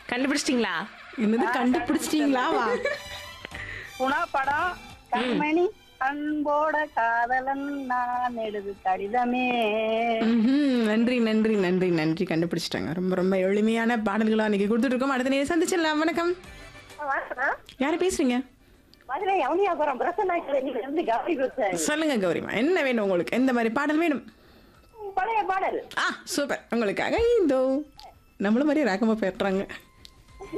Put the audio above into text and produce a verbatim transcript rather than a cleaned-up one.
கண்டுபிடிச்சிட்டீங்களா? என்னது கண்டுபிடிச்சிட்டீங்களா? வா. குணா படம் கண்மணி அன்போட காதலன் நான் எழுது கடிதமே. ம்ஹும். நன்றி நன்றி நன்றி நன்றி கண்டுபிடிச்சிட்டாங்க. ரொம்ப ரொம்ப எளிமையான பாடல்களா இன்னைக்கு கொடுத்துட்டு இருக்கோம். அடுத்த நேரம் சந்திச்சிடலாம். வணக்கம். யாரு பேசுறீங்க? மதுரை யமுனியாபுரம் பிரசன்னாக்கில இருந்து கௌரி பேசுறேன். சொல்லுங்க கௌரிமா, என்ன வேணும் உங்களுக்கு? எந்த மாதிரி பாடல் வேணும்? பழைய பாடல். ஆ சூப்பர், உங்களுக்காக இதோ நம்மள மாதிரி ராகமா பேசுறாங்க.